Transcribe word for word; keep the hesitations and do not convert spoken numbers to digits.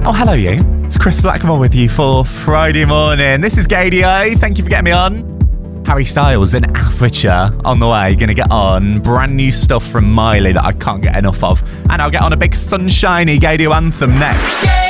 Oh, hello you. It's Chris Blackmore with you for Friday morning. This is Gadio. Thank you for getting me on. Harry Styles and Aperture on the way. Gonna get on brand new stuff from Miley that I can't get enough of. And I'll get on a big sunshiny Gadio anthem next.